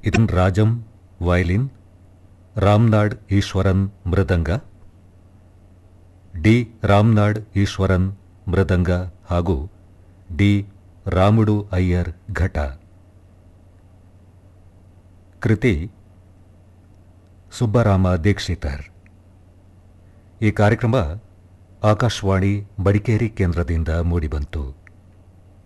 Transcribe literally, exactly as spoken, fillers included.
ಇದನ್ ರಾಜಂ ವಯಲಿನ್, ರಾಮ್ನಾಡ್ ಈಶ್ವರನ್ ಮೃದಂಗ, ಡಿ ರಾಮ್ನಾಡ್ ಈಶ್ವರನ್ ಮೃದಂಗ ಹಾಗೂ ಡಿ ರಾಮುಡು ಅಯ್ಯರ್ ಘಟ. ಕೃತಿ ಸುಬ್ಬರಾಮ ದೀಕ್ಷಿತರ್. ಈ ಕಾರ್ಯಕ್ರಮ ಆಕಾಶವಾಣಿ ಮಡಿಕೇರಿ ಕೇಂದ್ರದಿಂದ ಮೂಡಿಬಂತು.